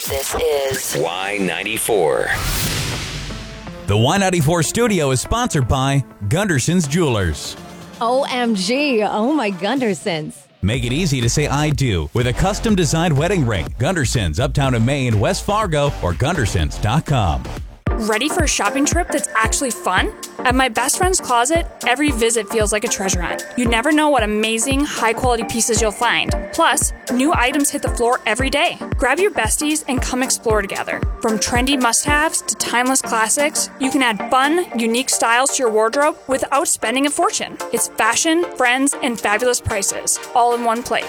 This is Y94. The Y94 studio is sponsored by Gunderson's Jewelers. OMG. Oh my Gundersons. Make it easy to say I do with a custom-designed wedding ring. Gundersons, Uptown in Maine, West Fargo, or Gundersons.com. Ready for a shopping trip that's actually fun? At my best friend's closet, every visit feels like a treasure hunt. You never know what amazing, high-quality pieces you'll find. Plus, new items hit the floor every day. Grab your besties and come explore together. From trendy must-haves to timeless classics, you can add fun, unique styles to your wardrobe without spending a fortune. It's fashion, friends, and fabulous prices, all in one place.